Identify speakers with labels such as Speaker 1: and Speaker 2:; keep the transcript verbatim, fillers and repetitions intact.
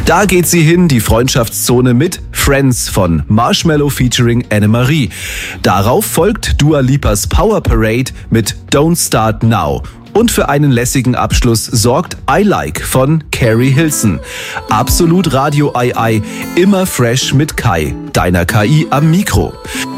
Speaker 1: Da geht sie hin, die Freundschaftszone mit Friends von Marshmello featuring Annemarie. Darauf folgt Dua Lipas Power Parade mit Don't Start Now. Und für einen lässigen Abschluss sorgt I Like von Carrie Hilson. Absolut Radio I I, immer fresh mit Kai, deiner K I am Mikro.